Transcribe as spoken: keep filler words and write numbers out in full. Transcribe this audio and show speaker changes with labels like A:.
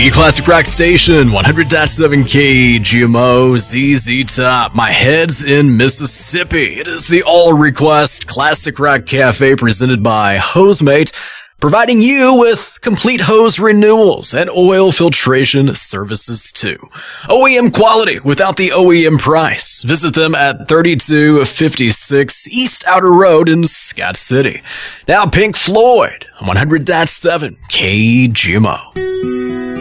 A: The Classic Rock Station, one hundred point seven K G M O, Z Z Top. My head's in Mississippi. It is the All Request Classic Rock Cafe presented by Hosemate, providing you with complete hose renewals and oil filtration services too. O E M quality without the O E M price. Visit them at thirty-two fifty-six East Outer Road in Scott City. Now Pink Floyd, one hundred point seven K G M O.